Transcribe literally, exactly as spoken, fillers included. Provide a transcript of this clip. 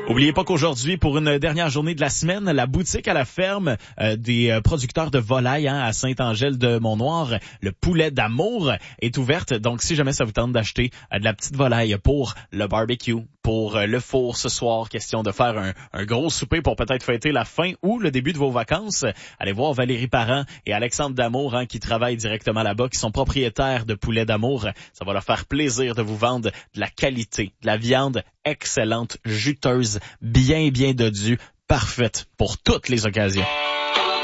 Oubliez pas qu'aujourd'hui, pour une dernière journée de la semaine, la boutique à la ferme euh, des euh, producteurs de volailles hein, à Saint-Angèle-de-Mont-Noir, le poulet d'amour, est ouverte. Donc, si jamais ça vous tente d'acheter euh, de la petite volaille pour le barbecue, pour euh, le four ce soir, question de faire un, un gros souper pour peut-être fêter la fin ou le début de vos vacances, allez voir Valérie Parent et Alexandre Damour hein, qui travaillent directement là-bas, qui sont propriétaires de poulet d'amour. Ça va leur faire plaisir de vous vendre de la qualité, de la viande excellente, juteuse, bien, bien dodue, parfaite pour toutes les occasions.